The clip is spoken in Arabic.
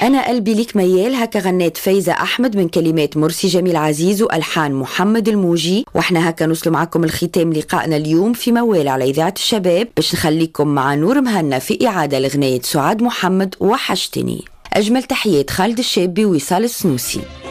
أنا قلبي ليك ميال، هكا غنيت فايزة أحمد من كلمات مرسي جميل عزيز وألحان محمد الموجي. وإحنا هكا نوصل معكم الختام لقائنا اليوم في موال على إذاعة الشباب، باش نخليكم مع نور مهنا في إعادة لغنية سعاد محمد وحشتني. أجمل تحيات خالد الشابي ووصال السنوسي.